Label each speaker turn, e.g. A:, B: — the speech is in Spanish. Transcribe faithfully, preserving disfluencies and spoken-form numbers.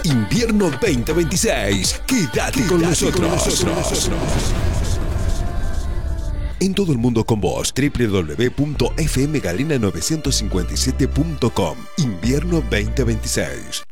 A: Invierno veinte veintiséis. Quédate, Quédate con, nosotros. con nosotros. En todo el mundo con vos. doble u doble u doble u punto f m galena novecientos cincuenta y siete punto com. Invierno veinte veintiséis.